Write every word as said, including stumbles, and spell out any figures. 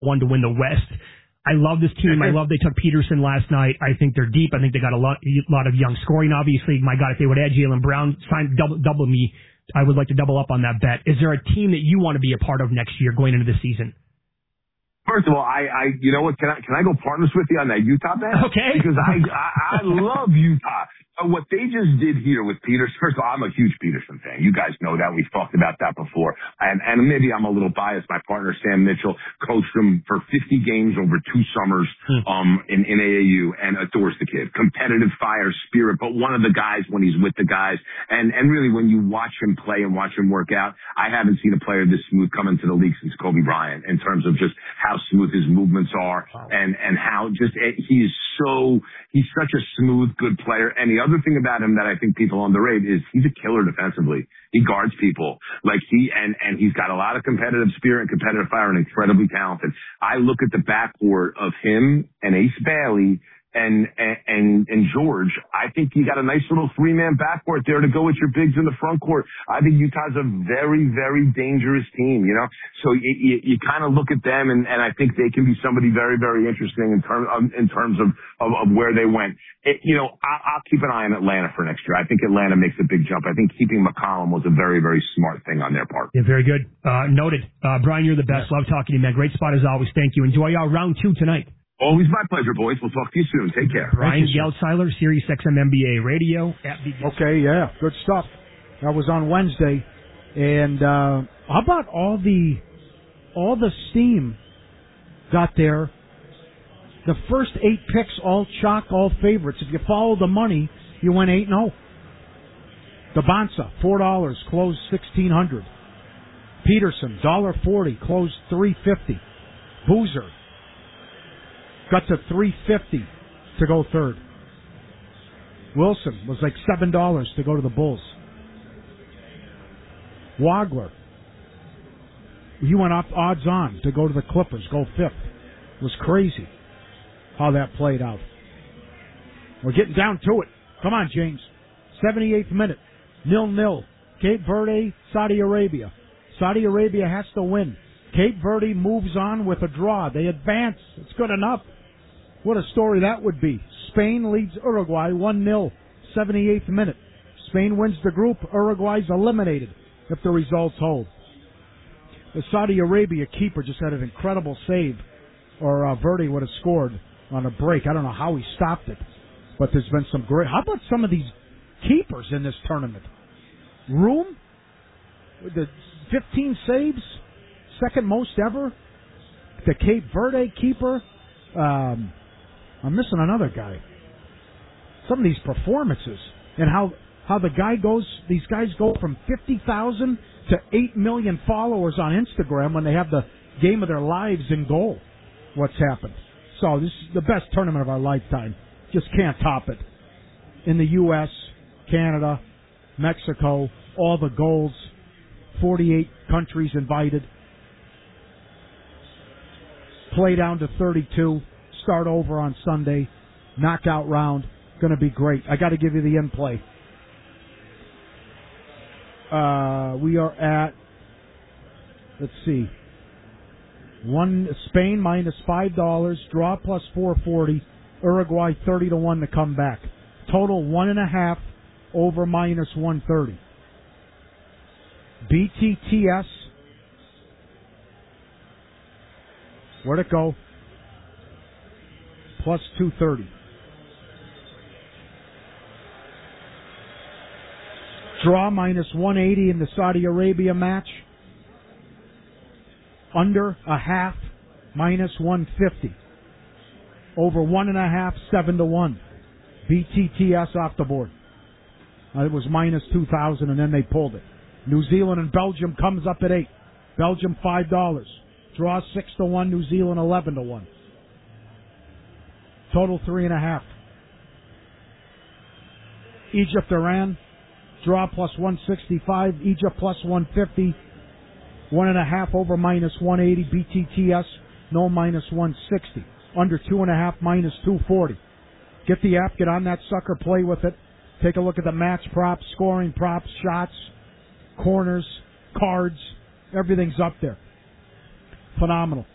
one to win the West. I love this team. I love they took Peterson last night. I think they're deep. I think they got a lot, a lot of young scoring. Obviously, my God, if they would add Jaylen Brown, sign double, double me, I would like to double up on that bet. Is there a team that you want to be a part of next year going into the season? First of all, I, I, you know what? Can I, can I go partners with you on that Utah bet? Okay. Because I, I, I love Utah. So what they just did here with Peterson, first of all, I'm a huge Peterson fan. You guys know that. We've talked about that before. And, and maybe I'm a little biased. My partner, Sam Mitchell, coached him for fifty games over two summers, um, in, in A A U and adores the kid. Competitive fire spirit, but one of the guys when he's with the guys. And, and really when you watch him play and watch him work out, I haven't seen a player this smooth come into the league since Kobe Bryant in terms of just how smooth his movements are and, and how just, he is so, he's such a smooth, good player. And the other thing about him that I think people underrate is he's a killer defensively. He guards people like he, and, and he's got a lot of competitive spirit and competitive fire and incredibly talented. I look at the backcourt of him and Ace Bailey and, and, and George. I think you got a nice little three man backcourt there to go with your bigs in the front court. I think Utah's a very, very dangerous team, you know? So you, you, you kind of look at them and, and I think they can be somebody very, very interesting in terms of, in terms of, of, of where they went. It, you know, I, I'll keep an eye on Atlanta for next year. I think Atlanta makes a big jump. I think keeping McCollum was a very, very smart thing on their part. Yeah, very good. Uh, noted. Uh, Brian, you're the best. Love talking to you, man. Great spot as always. Thank you. Enjoy our round two tonight. Always my pleasure, boys. We'll talk to you soon. Take care. Brian Geltzeiler, Sirius X M N B A Radio. At okay, yeah, good stuff. That was on Wednesday. And uh, how about all the all the steam got there? The first eight picks, all chalk, all favorites. If you follow the money, you went eight and oh. The Bonsa, four dollars, closed sixteen hundred. Peterson, one dollar forty, closed three fifty. Boozer got to three fifty to go third. Wilson was like seven dollars to go to the Bulls. Wagler, he went up odds on to go to the Clippers, go fifth. It was crazy how that played out. We're getting down to it. Come on, James. seventy-eighth minute. Nil-nil. Cape Verde, Saudi Arabia. Saudi Arabia has to win. Cape Verde moves on with a draw. They advance. It's good enough. What a story that would be. Spain leads Uruguay one nil, seventy-eighth minute. Spain wins the group. Uruguay's eliminated if the results hold. The Saudi Arabia keeper just had an incredible save, or uh, Verde would have scored on a break. I don't know how he stopped it, but there's been some great... How about some of these keepers in this tournament? Room, with the fifteen saves, second most ever. The Cape Verde keeper... Um, I'm missing another guy. Some of these performances and how how the guy goes, these guys go from fifty thousand to eight million followers on Instagram when they have the game of their lives in goal. What's happened? So this is the best tournament of our lifetime. Just can't top it. In the U S, Canada, Mexico, all the goals, forty-eight countries invited. Play down to thirty-two. Start over on Sunday. Knockout round. Going to be great. I got to give you the in-play. Uh, we are at, let's see, one Spain minus five dollars. Draw plus four forty. Uruguay thirty to one to come back. Total one and a half over minus one thirty. B T T S. Where'd it go? Plus two thirty. Draw minus one eighty in the Saudi Arabia match. Under a half minus one fifty. Over one and a half, seven to one. B T T S off the board. Uh, it was minus two thousand and then they pulled it. New Zealand and Belgium comes up at eight. Belgium five dollars. Draw six to one. New Zealand eleven to one. Total three and a half. Egypt, Iran. Draw plus one sixty-five. Egypt plus one fifty. One and a half over minus one eighty. B T T S no minus one sixty. Under two and a half minus two forty. Get the app. Get on that sucker. Play with it. Take a look at the match props, scoring props, shots, corners, cards. Everything's up there. Phenomenal.